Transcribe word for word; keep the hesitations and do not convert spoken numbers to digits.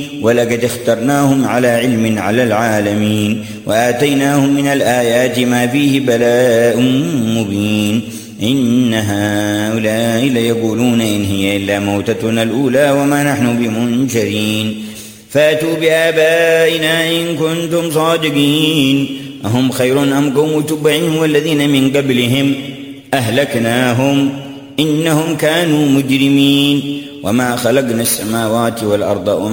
ولقد اخترناهم على علم على العالمين وآتيناهم من الآيات ما فيه بلاء مبين إن هؤلاء ليقولون إن هي إلا موتتنا الأولى وما نحن بمنشرين فاتوا بآبائنا إن كنتم صادقين أهم خير أم قوم تبع والذين من قبلهم أهلكناهم إنهم كانوا مجرمين وما خلقنا السماوات والأرض